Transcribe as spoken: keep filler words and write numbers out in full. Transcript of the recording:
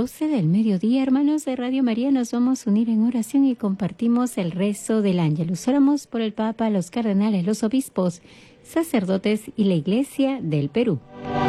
doce del mediodía, hermanos de Radio María, nos vamos a unir en oración y compartimos el rezo del Ángelus. Oramos por el Papa, los cardenales, los obispos, sacerdotes y la Iglesia del Perú.